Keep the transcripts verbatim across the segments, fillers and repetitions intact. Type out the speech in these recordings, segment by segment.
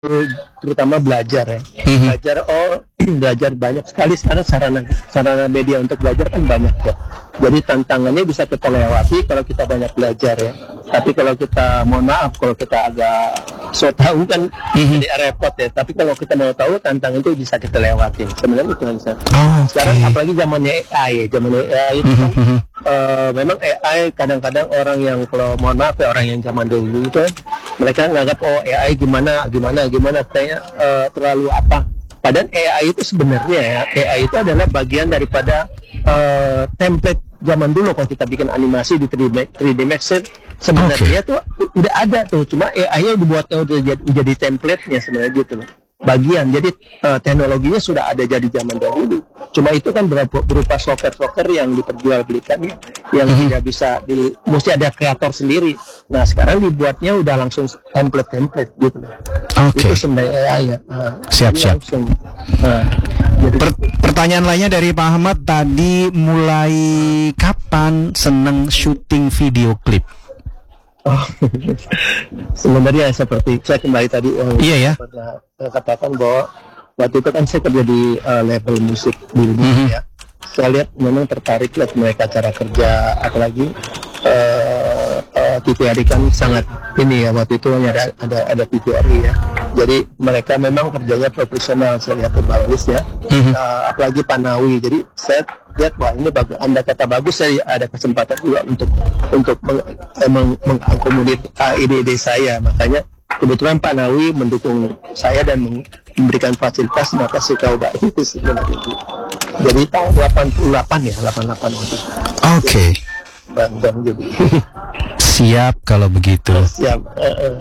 terutama belajar ya, Mhm. belajar oh belajar banyak sekali sekarang sarana sarana media untuk belajar kan banyak ya. Jadi tantangannya bisa kita lewati kalau kita banyak belajar ya. Tapi kalau kita mohon maaf kalau kita agak so tahu kan Mhm. jadi repot ya. Tapi kalau kita mau tahu tantangan itu bisa kita lewatin. Sebenarnya itu kan Sa. Oh, Sekarang oke. apalagi zamannya A I, zamannya A I itu Mhm, kan mhm. eh, memang A I kadang-kadang orang yang kalau mohon maaf ya orang yang zaman dulu itu mereka nganggap oh A I gimana gimana gimana kayaknya eh, terlalu apa. Padahal A I itu sebenarnya ya A I itu adalah bagian daripada eh, template zaman dulu kalau kita bikin animasi di tiga D Max sebenarnya tuh udah ada tuh cuma A I-nya dibuatnya udah jadi, jadi template-nya sebenarnya gitu loh. Bagian jadi eh, teknologinya sudah ada jadi zaman dahulu cuma itu kan berupa, berupa software-software yang diperjualbelikan ya, yang Mhm. tidak bisa di mesti ada kreator sendiri. Nah sekarang dibuatnya udah langsung template-template gitu loh. Oke. Itu sebenarnya A I ya. Nah, Siap, jadi siap. langsung. Nah, jadi Per- pertanyaan lainnya dari Pak Ahmad tadi, mulai kapan seneng syuting video klip? oh, sebenarnya seperti saya kembali tadi yang Iya ya. pernah saya katakan bahwa waktu itu kan saya kerja di uh, label musik di Mhm. ya. Saya lihat memang tertarik lihat mereka cara kerja apalagi uh, uh, T V R I kan sangat ini ya waktu itu ada ada ada T V R I ya. Jadi mereka memang kerjanya profesional saya lihat itu bagus ya. Mhm. Uh, apalagi Panawi. Jadi saya lihat wah ini bagus. Anda kata bagus saya ada kesempatan juga untuk untuk meng, eh, meng, mengakomodir uh, ide-ide saya. Makanya kebetulan Pak Nawi mendukung saya dan memberikan fasilitas maka saya coba itu sebenarnya. Jadi tahun delapan puluh delapan ya delapan puluh delapan waktu itu. Oke. Bang Bang jadi Siap kalau begitu. siap. Uh, uh,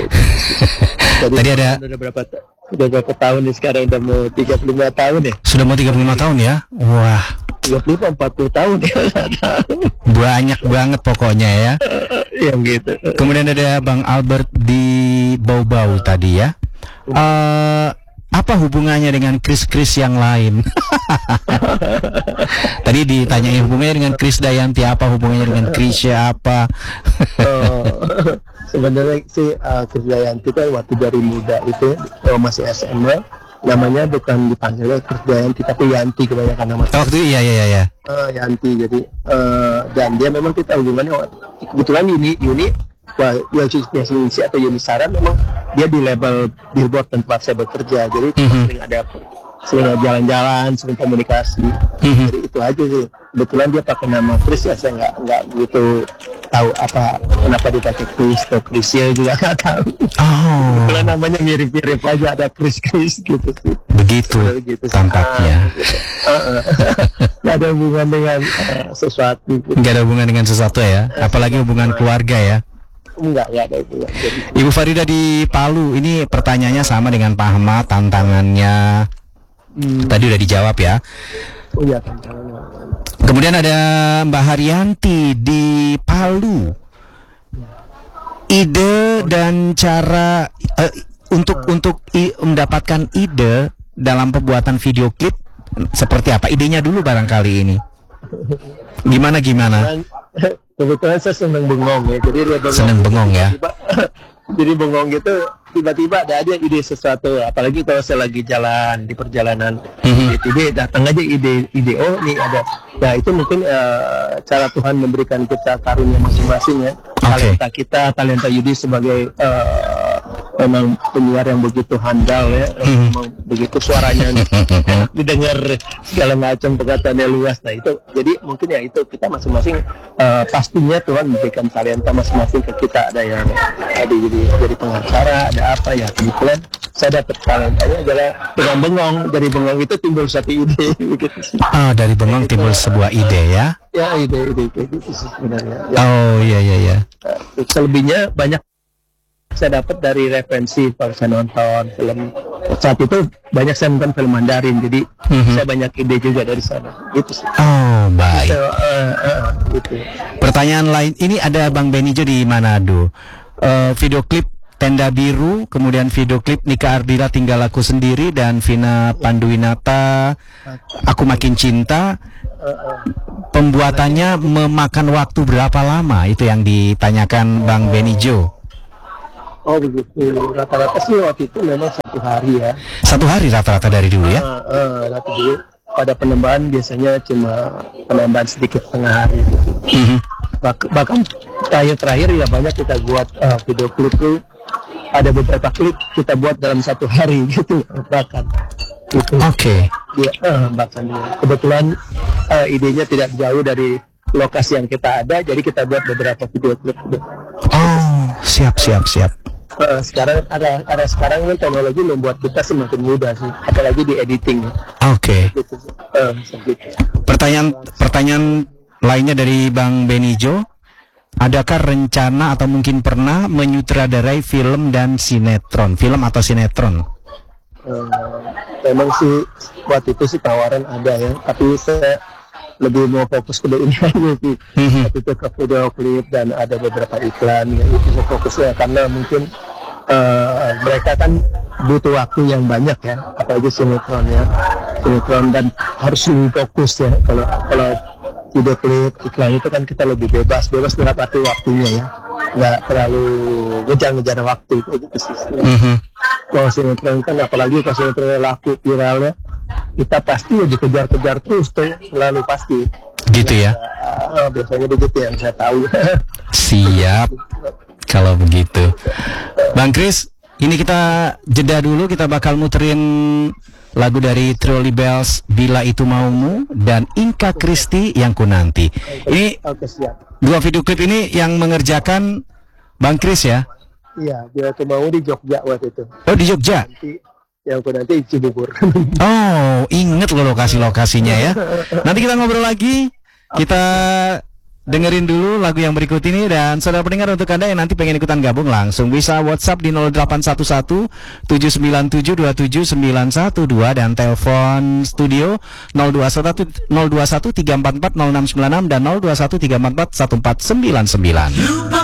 jadi Tadi ada udah berapa ta- udah berapa tahun nih sekarang udah mau tiga puluh lima tahun ya sudah mau tiga puluh lima tahun ya. Wah, tiga puluh lima empat puluh tahun ya nggak tahu. banyak banget pokoknya ya. Yang gitu. Kemudian ada Bang Albert di Bau-Bau tadi ya. Eh, apa hubungannya dengan Kris-Kris yang lain? Tadi ditanyain hubungannya dengan Kris Dayanti, apa hubungannya dengan Krisya apa? Oh, sebenarnya sih uh, Krisdayanti kan waktu dari muda itu uh, masih S M A namanya bukan dipanggilnya Krisdayanti tapi Yanti kebanyakan nama. Oh, waktu itu iya iya iya. iya. Uh, Yanti jadi uh, dan dia memang kita hubungannya kebetulan Yuni Yuni wah yang Yuni atau Yuni Sara memang dia di label Billboard tempat saya bekerja jadi Mhm. sering ada sering jalan-jalan sering komunikasi. Mhm. Jadi itu aja sih kebetulan dia pakai nama Chris ya saya nggak nggak begitu tahu apa kenapa dia pakai Chris atau Chrisya juga nggak tahu. Oh, Kebetulan namanya mirip-mirip aja ada Chris Chris gitu sih. begitu Gitu sih. tampaknya. Ah, gitu. Ah, ah. Nggak ada hubungan dengan ah, sesuatu. Gitu. Nggak ada hubungan dengan sesuatu ya, apalagi hubungan keluarga ya. Enggak, enggak ada hubungan. Jadi, Ibu Farida di Palu, ini pertanyaannya sama dengan Pak Ahmad, tantangannya hmm, tadi udah dijawab ya. oh iya tantangannya. Kemudian ada Mbak Haryanti di Palu. Ide dan cara eh, untuk untuk i- mendapatkan ide dalam pembuatan video klip seperti apa? Idenya dulu barangkali ini. Gimana gimana? Dan, kebetulan saya seneng bengong ya. Jadi dia bengong. Seneng bengong ya. Tiba- jadi bengong gitu tiba-tiba ada aja ide sesuatu apalagi kalau saya lagi jalan di perjalanan Mhm. ide datang aja ide ide oh nih ada nah itu mungkin eh, cara Tuhan memberikan kita karunia masing-masing ya talenta kita talenta Yudi sebagai eh, memang penyiar yang begitu handal ya Mhm. memang begitu suaranya enak didengar segala macam perkataannya luas nah itu jadi mungkin ya itu kita masing-masing eh, pastinya Tuhan memberikan talenta masing-masing ke kita ada yang ada jadi jadi pengacara ada apa ya kebetulan saya dapat talentanya adalah dengan bengong dari bengong itu timbul satu ide begitu sih. Ah, dari bengong timbul sebuah ide ya. Ya ide-ide kayak gitu sih sebenarnya ya, Oh iya iya iya. eh, selebihnya banyak saya dapat dari referensi kalau saya nonton film saat itu banyak saya nonton film Mandarin jadi Mhm. saya banyak ide juga dari sana gitu sih. Oh baik. So, eh, eh, gitu. Pertanyaan lain ini ada Bang Benijo di Manado. Eh, video klip Tenda Biru, kemudian video klip Nika Ardila Tinggal Aku Sendiri dan Vina Panduwinata Aku Makin Cinta. Eh, eh. Pembuatannya memakan waktu berapa lama? Itu yang ditanyakan Bang Benijo. Oh begitu. Rata-rata sih waktu itu memang satu hari ya. Satu hari rata-rata dari dulu ya? Uh, uh, rata dulu pada penambahan biasanya cuma penambahan sedikit setengah hari. Mhm. Bak- bahkan terakhir-terakhir ya banyak kita buat uh, video klip tuh, ada beberapa klip kita buat dalam satu hari gitu bahkan. Gitu. Oke. Ya, uh, bahkan ya. Kebetulan uh, idenya tidak jauh dari lokasi yang kita ada, jadi kita buat beberapa video klip. Oh, siap siap siap. Uh, sekarang ada ada sekarang kan teknologi membuat kita semakin mudah sih, apalagi di editing. Oke. Gitu. Uh, segitu. Pertanyaan pertanyaan lainnya dari Bang Benijo, adakah rencana atau mungkin pernah menyutradarai film dan sinetron, film atau sinetron? Uh, memang sih waktu itu sih tawaran ada ya, tapi saya lebih mau fokus ke ini aja sih. Mhm. Waktu itu ke video klip dan ada beberapa iklan ya, itu saya fokusnya karena mungkin uh, mereka kan butuh waktu yang banyak ya, apalagi sinetron ya, sinetron dan harus lebih fokus ya. Kalau kalau video klip iklan itu kan kita lebih bebas, bebas dalam arti waktunya ya, nggak terlalu ngejar-ngejar waktu itu gitu sih. Mhm. Kalau sinetron kan apalagi kalau sinetron laku viralnya, kita pasti ya dikejar-kejar terus tuh, selalu pasti. Gitu ya. Uh, biasanya begitu yang saya tahu. Siap. Kalau begitu, Bang Kris, ini kita jeda dulu, kita bakal muterin lagu dari Truly Bells, Bila Itu Maumu, dan Inka Kristi Yang Ku Nanti. Ini Oke, siap. dua video klip ini yang mengerjakan Bang Kris ya? Iya, dia tuh mau di Jogja waktu itu. Oh, di Jogja. Nanti yang ku nanti Cibubur. Oh, inget loh lokasi-lokasinya ya. Nanti kita ngobrol lagi. Kita dengerin dulu lagu yang berikut ini. Dan saudara pendengar, untuk Anda yang nanti pengen ikutan gabung, langsung bisa WhatsApp di nol delapan satu satu tujuh sembilan tujuh dua tujuh sembilan satu dua dan telepon studio nol dua satu tiga empat empat nol enam sembilan enam dan nol dua satu tiga empat empat satu empat sembilan sembilan.